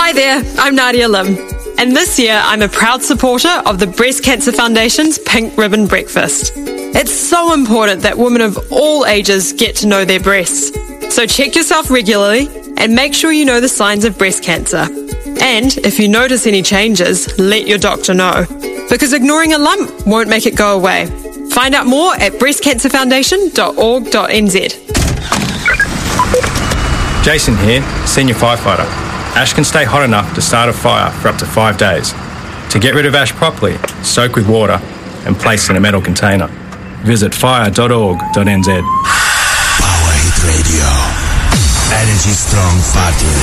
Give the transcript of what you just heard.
Hi there, I'm Nadia Lim, and this year I'm a proud supporter of the Breast Cancer Foundation's Pink Ribbon Breakfast. It's so important that women of all ages get to know their breasts. So check yourself regularly and make sure you know the signs of breast cancer. And if you notice any changes, let your doctor know, because ignoring a lump won't make it go away. Find out more at breastcancerfoundation.org.nz. Jason here, Senior Firefighter. Ash can stay hot enough to start a fire for up to 5 days. To get rid of ash properly, soak with water and place in a metal container. Visit fire.org.nz. Power Hit Radio. Energy Strong Party.